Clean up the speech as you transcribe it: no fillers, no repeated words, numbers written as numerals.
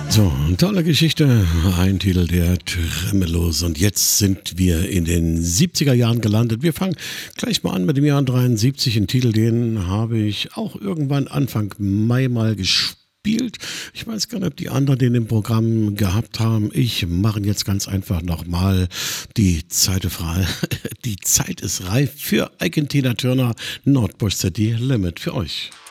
So, tolle Geschichte. Ein Titel der Tremelos. Und jetzt sind wir in den 70er Jahren gelandet. Wir fangen gleich mal an mit dem Jahr 73. Ein Titel, den habe ich auch irgendwann Anfang Mai mal gespielt. Ich weiß gar nicht, ob die anderen den im Programm gehabt haben. Ich mache jetzt ganz einfach nochmal die Zeit frei. Die Zeit ist reif für Ike Tina Turner, Nordbush City Limit für euch.